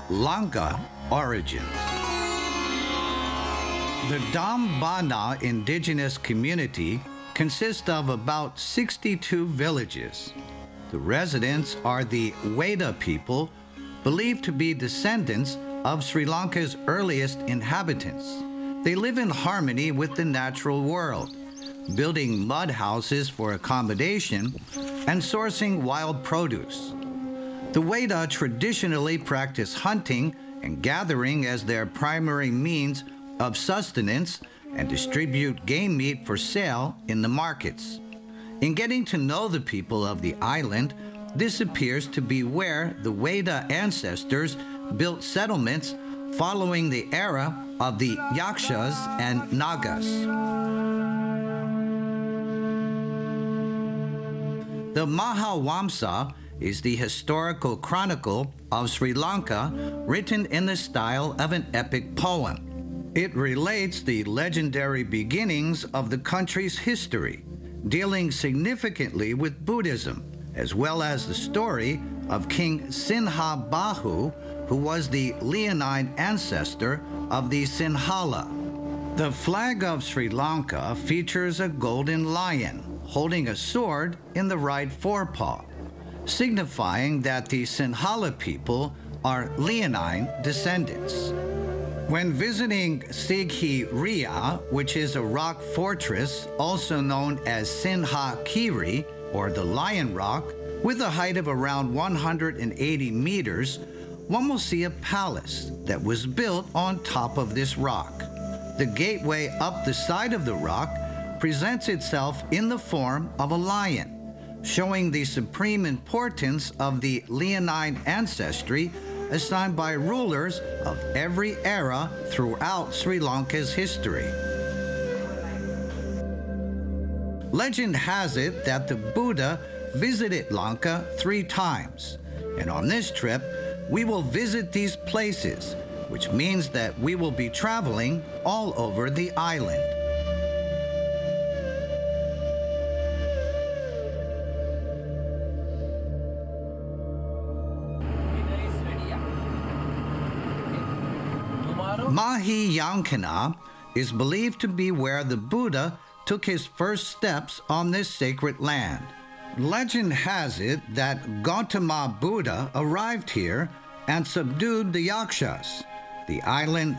Lanka origins. The Dambana indigenous community consists of about 62 villages. The residents are the Weda people, believed to be descendants of Sri Lanka's earliest inhabitants. They live in harmony with the natural world, building mud houses for accommodation and sourcing wild produce. The Weda traditionally practice hunting and gathering as their primary means of sustenance and distribute game meat for sale in the markets. In getting to know the people of the island, this appears to be where the Weda ancestors built settlements following the era of the Yakshas and Nagas. The Mahavamsa is the historical chronicle of Sri Lanka written in the style of an epic poem. It relates the legendary beginnings of the country's history, dealing significantly with Buddhism, as well as the story of King Sinha Bahu, who was the leonine ancestor of the Sinhala. The flag of Sri Lanka features a golden lion holding a sword in the right forepaw, signifying that the Sinhala people are leonine descendants. When visiting Sighi Ria, which is a rock fortress also known as Sinha Kiri, or the Lion Rock, with a height of around 180 meters, one will see a palace that was built on top of this rock. The gateway up the side of the rock presents itself in the form of a lion, showing the supreme importance of the leonine ancestry assigned by rulers of every era throughout Sri Lanka's history. Legend has it that the Buddha visited Lanka 3 times, and on this trip, we will visit these places, which means that we will be traveling all over the island. Mahiyankana is believed to be where the Buddha took his first steps on this sacred land. Legend has it that Gautama Buddha arrived here and subdued the Yakshas. The island